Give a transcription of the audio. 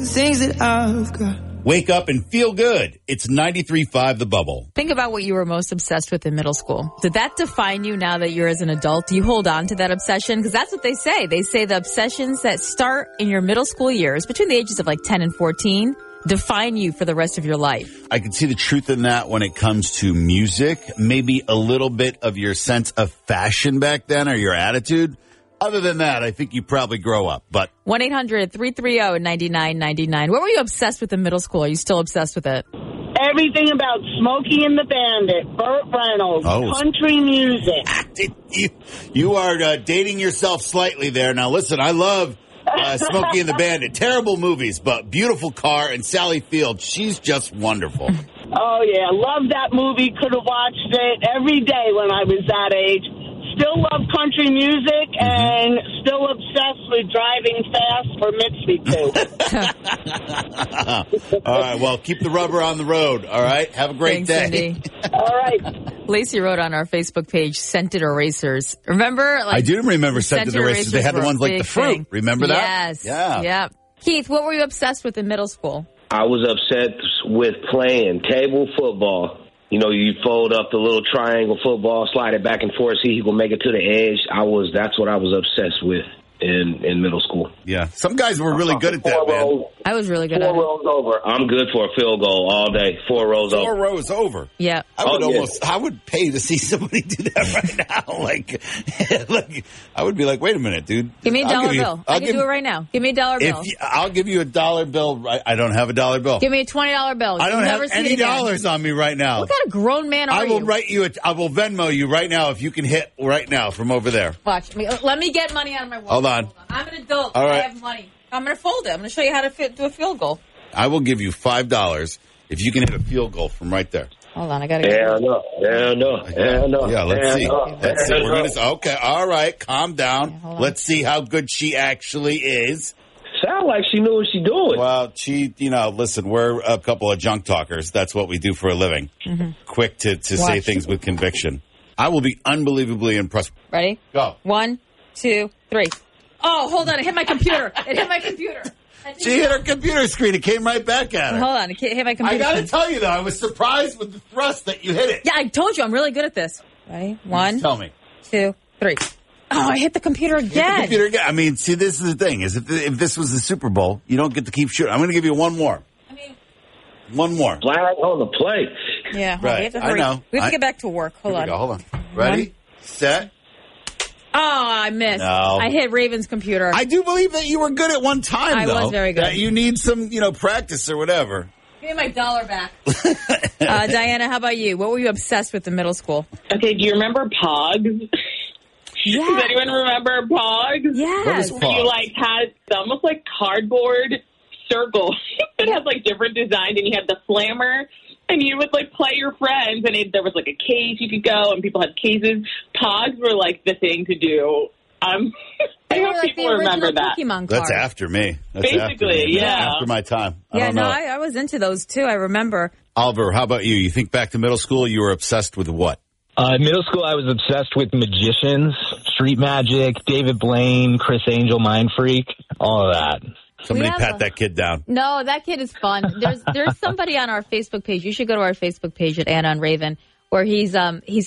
Things that I've got. Wake up and feel good. It's 93.5 The Bubble. Think about what you were most obsessed with in middle school. Did that define you now that you're as an adult? Do you hold on to that obsession? Because that's what they say. They say the obsessions that start in your middle school years, between the ages of like 10 and 14, define you for the rest of your life. I can see the truth in that when it comes to music. Maybe a little bit of your sense of fashion back then or your attitude. Other than that, I think you probably grow up. But 1-800-330-9999. What were you obsessed with in middle school? Are you still obsessed with it? Everything about Smokey and the Bandit, Burt Reynolds, country music. You are dating yourself slightly there. Now, listen, I love Smokey and the Bandit. Terrible movies, but beautiful car. And Sally Field, she's just wonderful. Oh, yeah. Love that movie. Could have watched it every day when I was that age. Still love country music and still obsessed with driving fast for Mitzi, too. All right. Well, keep the rubber on the road. All right. Have a great day. Cindy. All right. Lacey wrote on our Facebook page, scented erasers. Remember? I do remember scented erasers. They had the ones like the fruit. Thing. Remember that? Yes. Yeah. Yeah. Keith, what were you obsessed with in middle school? I was upset with playing table football. You know, you fold up the little triangle football, slide it back and forth, see who can make it to the edge. That's what I was obsessed with in middle school. Yeah. Some guys were really good at that, man. I was really good at it. 4 rows over. I'm good for a field goal all day. 4 rows over. 4 rows over. Yeah. I would pay to see somebody do that right now. Like, I would be like, wait a minute, dude. Give me a dollar bill. I can do it right now. Give me a dollar bill. I'll give you a dollar bill. I don't have a dollar bill. Give me a $20 bill. I don't have any dollars on me right now. What kind of grown man are you? I will Venmo you right now if you can hit right now from over there. Watch me. Let me get money out of my wallet. Hold on. I'm an adult. All right. I have money. I'm going to fold it. I'm going to show you how to do a field goal. I will give you $5 if you can hit a field goal from right there. Hold on. I got to Yeah, no. Yeah, let's see. Let's see. We're gonna. Okay, all right. Calm down. Yeah, let's see how good she actually is. Sound like she knew what she doing. Well, listen, we're a couple of junk talkers. That's what we do for a living. Mm-hmm. Quick to say things with conviction. I will be unbelievably impressed. Ready? Go. 1, 2, 3. Oh, hold on. It hit my computer. She hit her computer screen. It came right back at her. Hold on. It hit my computer. I got to tell you, though, I was surprised with the thrust that you hit it. Yeah, I told you. I'm really good at this. Ready? 1, tell me. 2, 3. Oh, I hit the computer again. I mean, see, this is the thing. Is if this was the Super Bowl, you don't get to keep shooting. I'm going to give you one more. One more. Flag on the play. Yeah. Right. We have to hurry. I know. We have to get back to work. Hold on. Hold on. Ready? Set. Oh, I missed. No. I hit Raven's computer. I do believe that you were good at one time, though. I was very good. That you need some, practice or whatever. Give me my dollar back. Diana, how about you? What were you obsessed with in middle school? Okay, do you remember Pogs? Yeah. Does anyone remember Pogs? Yes. What is Pogs? You had almost like cardboard circles that had different designs, and you had the slammer, and you would play your friends, and there was a cage you could go, and people had cases. Pogs were the thing to do. I hope people remember that. Pokemon cards. That's after me. Basically, yeah. After my time. I was into those too. I remember. Oliver, how about you? You think back to middle school, you were obsessed with what? In middle school, I was obsessed with magicians, street magic, David Blaine, Chris Angel, Mind Freak, all of that. Somebody pat that kid down. No, that kid is fun. There's somebody on our Facebook page. You should go to our Facebook page at Anna and Raven, where he's